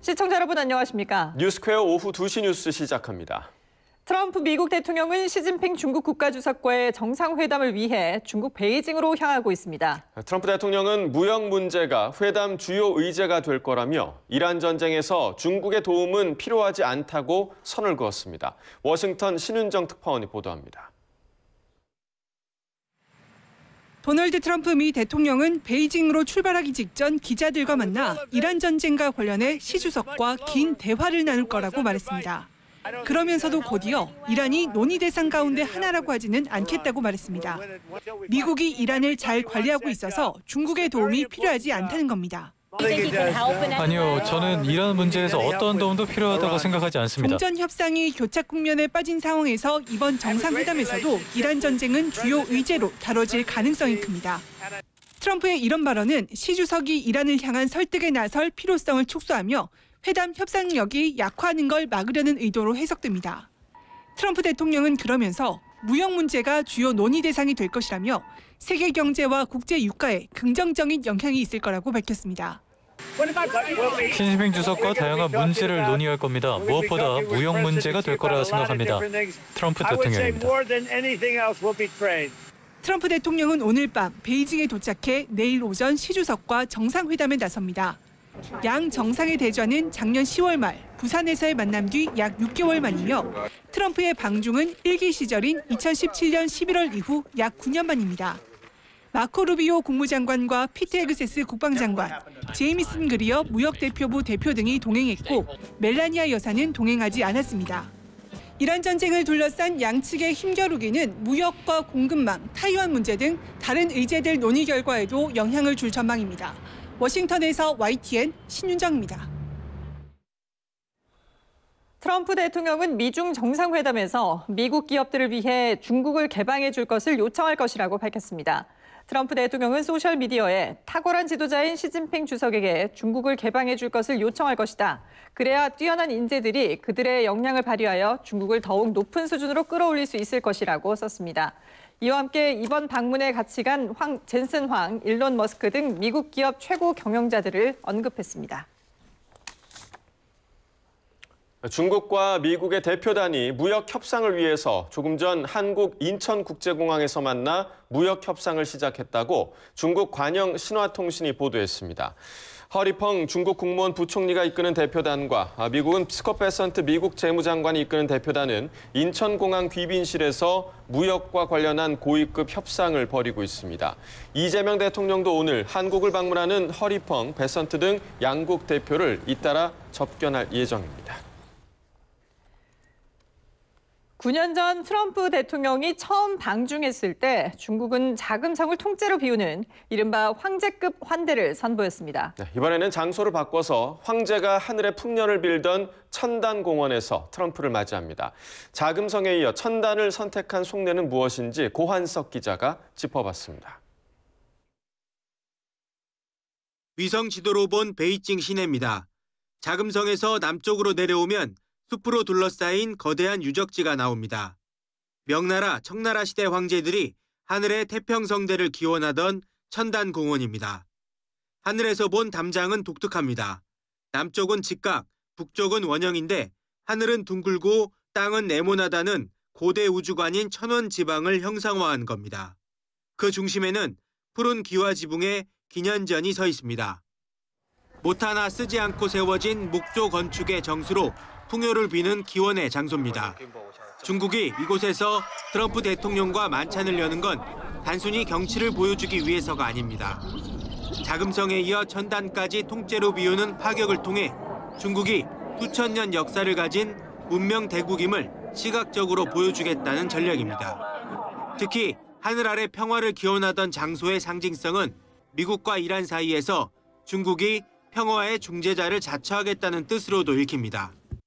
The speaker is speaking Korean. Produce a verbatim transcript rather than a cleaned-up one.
시청자 여러분 안녕하십니까? 뉴스퀘어 오후 두 시 뉴스 시작합니다. 트럼프 미국 대통령은 시진핑 중국 국가주석과의 정상회담을 위해 중국 베이징으로 향하고 있습니다. 트럼프 대통령은 무역 문제가 회담 주요 의제가 될 거라며 이란 전쟁에서 중국의 도움은 필요하지 않다고 선을 그었습니다. 워싱턴 신윤정 특파원이 보도합니다. 도널드 트럼프 미 대통령은 베이징으로 출발하기 직전 기자들과 만나 이란 전쟁과 관련해 시 주석과 긴 대화를 나눌 거라고 말했습니다. 그러면서도 곧이어 이란이 논의 대상 가운데 하나라고 하지는 않겠다고 말했습니다. 미국이 이란을 잘 관리하고 있어서 중국의 도움이 필요하지 않다는 겁니다. 아니요, 저는 이란 문제에서 어떤 도움도 필요하다고 생각하지 않습니다. 종전 협상이 교착 국면에 빠진 상황에서 이번 정상회담에서도 이란 전쟁은 주요 의제로 다뤄질 가능성이 큽니다. 트럼프의 이런 발언은 시 주석이 이란을 향한 설득에 나설 필요성을 촉수하며 회담 협상력이 약화하는 걸 막으려는 의도로 해석됩니다. 트럼프 대통령은 그러면서 무역 문제가 주요 논의 대상이 될 것이라며 세계 경제와 국제 유가에 긍정적인 영향이 있을 거라고 밝혔습니다. 시진핑 주석과 다양한 문제를 논의할 겁니다. 무엇보다 무역 문제가 될 거라 생각합니다. 트럼프 대통령입니다. 트럼프 대통령은 오늘 밤 베이징에 도착해 내일 오전 시 주석과 정상회담에 나섭니다. 양 정상의 대전은 작년 시월 말 부산에서의 만남 뒤 약 육 개월 만이며 트럼프의 방중은 일기 시절인 이천십칠 년 십일월 이후 약 구 년 만입니다. 마코 루비오 국무장관과 피트 헤그세스 국방장관, 제이미슨 그리어 무역대표부 대표 등이 동행했고 멜라니아 여사는 동행하지 않았습니다. 이란 전쟁을 둘러싼 양측의 힘겨루기는 무역과 공급망, 타이완 문제 등 다른 의제들 논의 결과에도 영향을 줄 전망입니다. 워싱턴에서 와이티엔 신윤정입니다. 트럼프 대통령은 미중 정상회담에서 미국 기업들을 위해 중국을 개방해 줄 것을 요청할 것이라고 밝혔습니다. 트럼프 대통령은 소셜미디어에 탁월한 지도자인 시진핑 주석에게 중국을 개방해 줄 것을 요청할 것이다. 그래야 뛰어난 인재들이 그들의 역량을 발휘하여 중국을 더욱 높은 수준으로 끌어올릴 수 있을 것이라고 썼습니다. 이와 함께 이번 방문에 같이 간 황, 젠슨 황, 일론 머스크 등 미국 기업 최고 경영자들을 언급했습니다. 중국과 미국의 대표단이 무역 협상을 위해서 조금 전 한국 인천국제공항에서 만나 무역 협상을 시작했다고 중국 관영 신화통신이 보도했습니다. 허리펑 중국 국무원 부총리가 이끄는 대표단과 미국은 스콧 베선트 미국 재무장관이 이끄는 대표단은 인천공항 귀빈실에서 무역과 관련한 고위급 협상을 벌이고 있습니다. 이재명 대통령도 오늘 한국을 방문하는 허리펑, 베선트 등 양국 대표를 잇따라 접견할 예정입니다. 구 년 전 트럼프 대통령이 처음 방중했을 때 중국은 자금성을 통째로 비우는 이른바 황제급 환대를 선보였습니다. 네, 이번에는 장소를 바꿔서 황제가 하늘의 풍년을 빌던 천단공원에서 트럼프를 맞이합니다. 자금성에 이어 천단을 선택한 속내는 무엇인지 고한석 기자가 짚어봤습니다. 위성 지도로 본 베이징 시내입니다. 자금성에서 남쪽으로 내려오면 숲으로 둘러싸인 거대한 유적지가 나옵니다. 명나라, 청나라 시대 황제들이 하늘의 태평성대를 기원하던 천단공원입니다. 하늘에서 본 담장은 독특합니다. 남쪽은 직각, 북쪽은 원형인데 하늘은 둥글고 땅은 네모나다는 고대 우주관인 천원지방을 형상화한 겁니다. 그 중심에는 푸른 기와 지붕에 기년전이 서 있습니다. 못 하나 쓰지 않고 세워진 목조 건축의 정수로 풍요를 비는 기원의 장소입니다. 중국이 이곳에서 트럼프 대통령과 만찬을 여는 건 단순히 경치를 보여주기 위해서가 아닙니다. 자금성에 이어 천단까지 통째로 비우는 파격을 통해 중국이 수천 년 역사를 가진 문명 대국임을 시각적으로 보여주겠다는 전략입니다. 특히 하늘 아래 평화를 기원하던 장소의 상징성은 미국과 이란 사이에서 중국이 평화의 중재자를 자처하겠다는 뜻으로도 읽힙니다.